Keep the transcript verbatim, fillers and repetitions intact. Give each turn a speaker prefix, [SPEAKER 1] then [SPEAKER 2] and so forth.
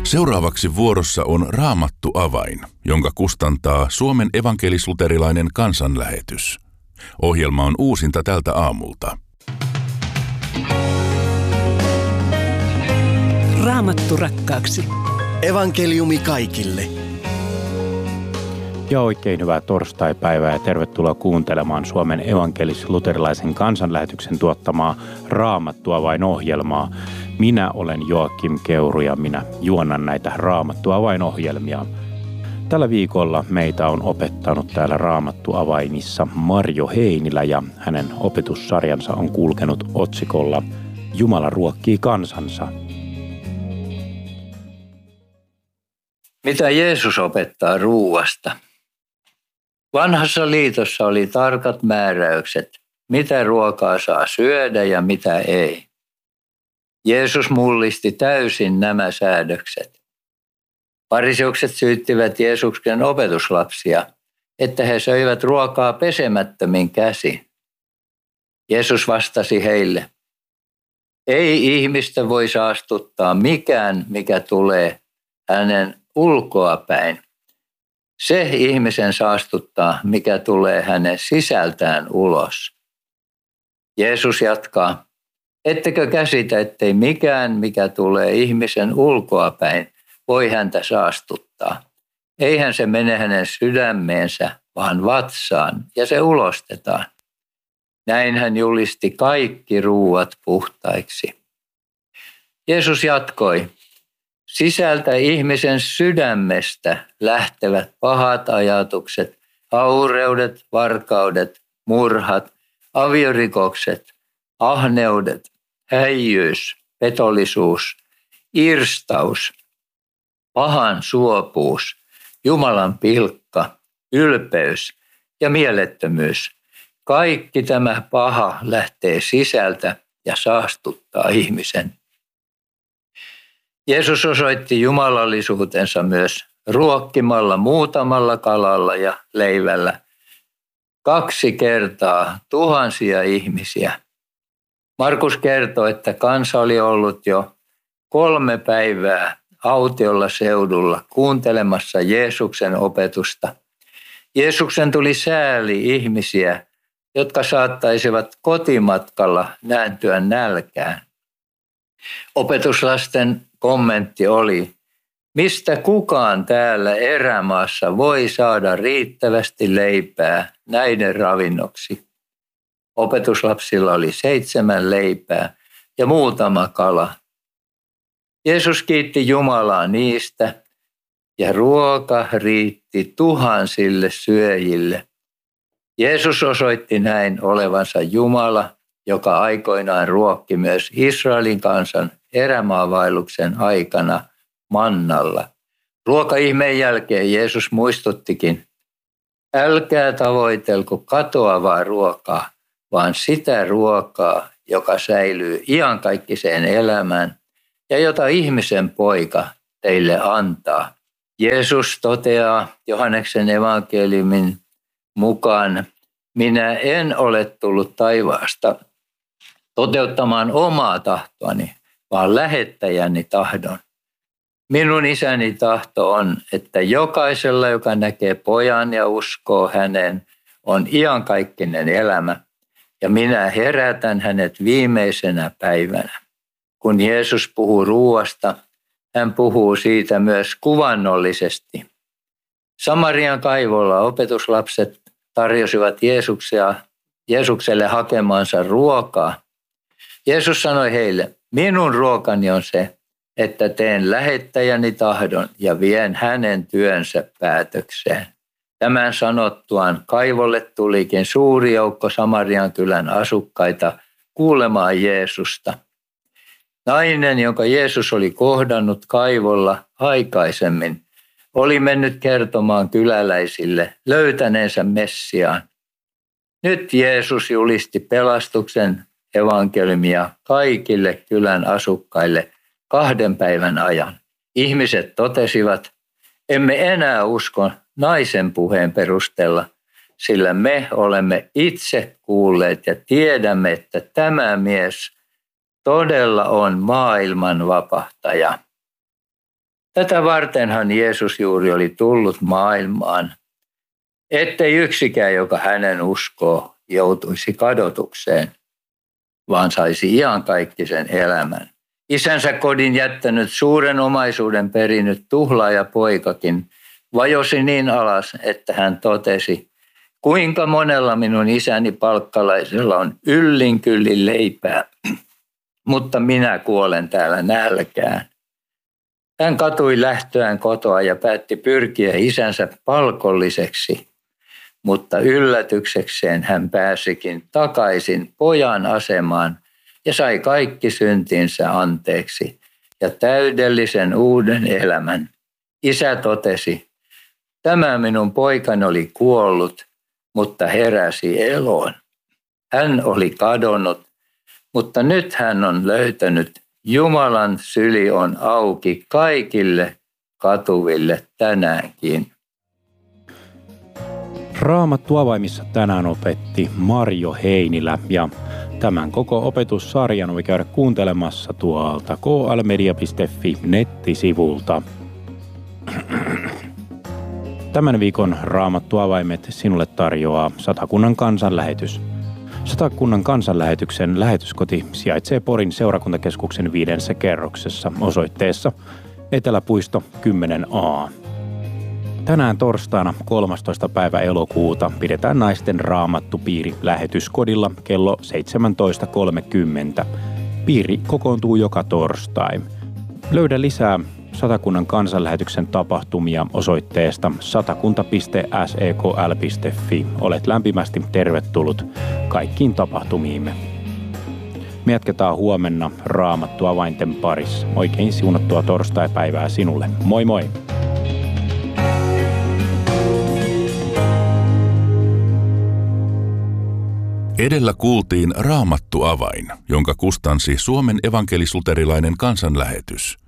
[SPEAKER 1] Seuraavaksi vuorossa on Raamattu avain, jonka kustantaa Suomen evankelis-luterilainen kansanlähetys. Ohjelma on uusinta tältä aamulta.
[SPEAKER 2] Raamattu rakkaaksi.
[SPEAKER 3] Evankeliumi kaikille.
[SPEAKER 4] Ja oikein hyvää torstaipäivää ja tervetuloa kuuntelemaan Suomen evankelis-luterilaisen kansanlähetyksen tuottamaa Raamattua vain -ohjelmaa. Minä olen Joakim Keuru ja minä juonnan näitä Raamattua vain -ohjelmia. Tällä viikolla meitä on opettanut täällä Raamattu avainissa Marjo Heinilä ja hänen opetussarjansa on kulkenut otsikolla Jumala ruokkii kansansa.
[SPEAKER 5] Mitä Jeesus opettaa ruuasta? Vanhassa liitossa oli tarkat määräykset, mitä ruokaa saa syödä ja mitä ei. Jeesus mullisti täysin nämä säädökset. Fariseukset syyttivät Jeesuksen opetuslapsia, että he söivät ruokaa pesemättömin käsin. Jeesus vastasi heille, ei ihmistä voi saastuttaa mikään, mikä tulee hänen ulkoapäin. Se ihmisen saastuttaa, mikä tulee hänen sisältään ulos. Jeesus jatkaa, ettekö käsitä, ettei mikään, mikä tulee ihmisen ulkoapäin, voi häntä saastuttaa. Eihän se mene hänen sydämeensä, vaan vatsaan, ja se ulostetaan. Näin hän julisti kaikki ruuat puhtaiksi. Jeesus jatkoi, sisältä ihmisen sydämestä lähtevät pahat ajatukset, haureudet, varkaudet, murhat, aviorikokset, ahneudet, häijyys, petollisuus, irstaus, pahan suopuus, Jumalan pilkka, ylpeys ja mielettömyys. Kaikki tämä paha lähtee sisältä ja saastuttaa ihmisen. Jeesus osoitti jumalallisuutensa myös ruokkimalla muutamalla kalalla ja leivällä kaksi kertaa tuhansia ihmisiä. Markus kertoo, että kansa oli ollut jo kolme päivää autiolla seudulla kuuntelemassa Jeesuksen opetusta. Jeesuksen tuli sääli ihmisiä, jotka saattaisivat kotimatkalla nääntyä nälkään. Opetuslasten kommentti oli, mistä kukaan täällä erämaassa voi saada riittävästi leipää näiden ravinnoksi. Opetuslapsilla oli seitsemän leipää ja muutama kala. Jeesus kiitti Jumalaa niistä ja ruoka riitti tuhansille syöjille. Jeesus osoitti näin olevansa Jumala, joka aikoinaan ruokki myös Israelin kansan erämaavaelluksen aikana mannalla. Ruokaihmeen jälkeen Jeesus muistuttikin, älkää tavoitelko katoavaa ruokaa, vaan sitä ruokaa, joka säilyy iankaikkiseen elämään ja jota ihmisen poika teille antaa. Jeesus toteaa Johanneksen evankeliumin mukaan, minä en ole tullut taivaasta toteuttamaan omaa tahtoani, vaan lähettäjäni tahdon. Minun isäni tahto on, että jokaisella, joka näkee pojan ja uskoo häneen, on iankaikkinen elämä, ja minä herätän hänet viimeisenä päivänä. Kun Jeesus puhuu ruuasta, hän puhuu siitä myös kuvannollisesti. Samarian kaivolla opetuslapset tarjosivat Jeesuksia, Jeesukselle hakemaansa ruokaa. Jeesus sanoi heille, minun ruokani on se, että teen lähettäjäni tahdon ja vien hänen työnsä päätökseen. Tämän sanottuaan kaivolle tulikin suuri joukko Samarian kylän asukkaita kuulemaan Jeesusta. Nainen, jonka Jeesus oli kohdannut kaivolla aikaisemmin, oli mennyt kertomaan kyläläisille löytäneensä Messiaan. Nyt Jeesus julisti pelastuksen evankeliumia kaikille kylän asukkaille kahden päivän ajan. Ihmiset totesivat, emme enää usko naisen puheen perusteella, sillä me olemme itse kuulleet ja tiedämme, että tämä mies todella on maailman vapahtaja. Tätä vartenhan Jeesus juuri oli tullut maailmaan, ettei yksikään, joka hänen uskoo, joutuisi kadotukseen, vaan saisi iankaikkisen elämän. Isänsä kodin jättänyt suuren omaisuuden perinyt tuhlaaja poikakin vajosi niin alas, että hän totesi, kuinka monella minun isäni palkkalaisella on yllin kyllin leipää, mutta minä kuolen täällä nälkään. Hän katui lähtöään kotoa ja päätti pyrkiä isänsä palkolliseksi, mutta yllätyksekseen hän pääsikin takaisin pojan asemaan ja sai kaikki syntinsä anteeksi ja täydellisen uuden elämän. Isä totesi, tämä minun poikani oli kuollut, mutta heräsi eloon. Hän oli kadonnut, mutta nyt hän on löytänyt. Jumalan syli on auki kaikille katuville tänäänkin.
[SPEAKER 4] Raamattu avaimissa tänään opetti Marjo Heinilä ja tämän koko opetussarjan voi käydä kuuntelemassa tuolta k l media piste f i nettisivulta. Tämän viikon Raamattu avaimet sinulle tarjoaa Satakunnan kansanlähetys. Satakunnan kansanlähetyksen lähetyskoti sijaitsee Porin seurakuntakeskuksen viidennessä kerroksessa osoitteessa Eteläpuisto kymmenen A. Tänään torstaina kolmastoista päivä elokuuta pidetään naisten raamattupiiri lähetyskodilla kello seitsemäntoista kolmekymmentä. Piiri kokoontuu joka torstai. Löydä lisää Satakunnan kansanlähetyksen tapahtumia osoitteesta satakunta piste s e k l piste f i. Olet lämpimästi tervetullut kaikkiin tapahtumiimme. Me jatketaan huomenna Raamattu avainten parissa. Oikein siunattua torstaipäivää sinulle. Moi moi!
[SPEAKER 1] Edellä kuultiin Raamattu avain, jonka kustansi Suomen evankelis-luterilainen kansanlähetys.